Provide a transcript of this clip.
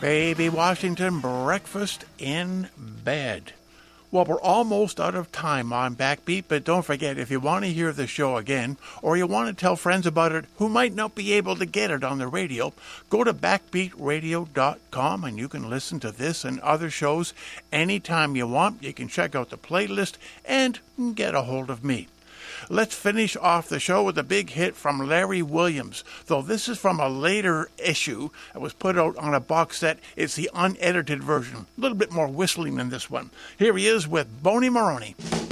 Baby Washington, breakfast in bed. Well, we're almost out of time on Backbeat, but don't forget, if you want to hear the show again, or you want to tell friends about it who might not be able to get it on the radio, go to backbeatradio.com and you can listen to this and other shows anytime you want. You can check out the playlist and get a hold of me. Let's finish off the show with a big hit from Larry Williams. Though this is from a later issue that was put out on a box set, it's the unedited version. A little bit more whistling than this one. Here he is with Boney Maroney.